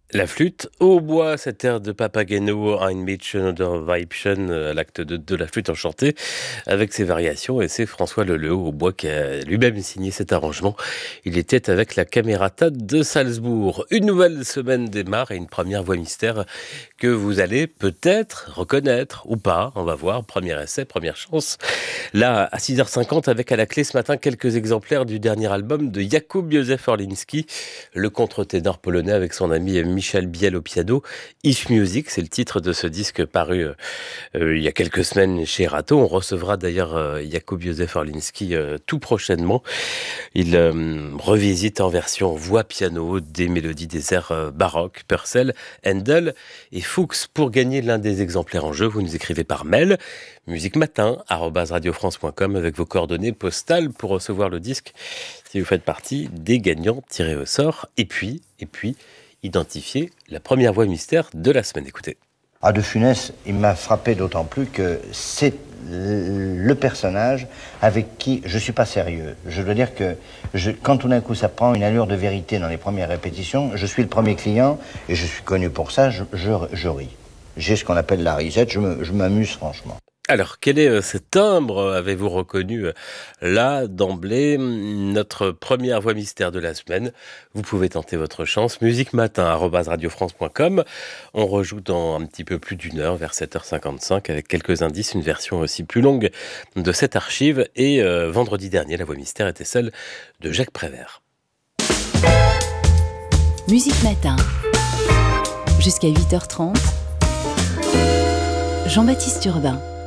La flûte au bois, cette air de Papageno, Ein Mädchen oder Weibchen, l'acte de la flûte enchantée, avec ses variations, et c'est François Leleu au bois qui a lui-même signé cet arrangement. Il était avec la Camerata de Salzbourg. Une nouvelle semaine démarre et une première voix mystère que vous allez peut-être reconnaître ou pas. On va voir, premier essai, première chance. Là, à 6h50, avec à la clé ce matin quelques exemplaires du dernier album de Jakub Józef Orliński, le contre-ténor polonais avec son ami Michel Biel au piano. If Music, c'est le titre de ce disque paru il y a quelques semaines chez Rato. On recevra d'ailleurs Jakub Józef Orliński tout prochainement. Il revisite en version voix-piano des mélodies des airs baroques, Purcell, Handel et Fuchs. Pour gagner l'un des exemplaires en jeu, vous nous écrivez par mail musicmatin@radiofrance.com avec vos coordonnées postales pour recevoir le disque si vous faites partie des gagnants tirés au sort. Et puis, identifier la première voix mystère de la semaine. Écoutez. De Funès, il m'a frappé d'autant plus que c'est le personnage avec qui je suis pas sérieux. Je dois dire que quand tout d'un coup ça prend une allure de vérité dans les premières répétitions, je suis le premier client et je suis connu pour ça, je ris. J'ai ce qu'on appelle la risette, je m'amuse franchement. Alors, quel est ce timbre avez-vous reconnu là, d'emblée, notre première voix mystère de la semaine? Vous pouvez tenter votre chance. musicmatin@radiofrance.com. On rejoue dans un petit peu plus d'une heure, vers 7h55, avec quelques indices, une version aussi plus longue de cette archive. Et vendredi dernier, la voix mystère était celle de Jacques Prévert. Musique Matin, jusqu'à 8h30, Jean-Baptiste Urbain.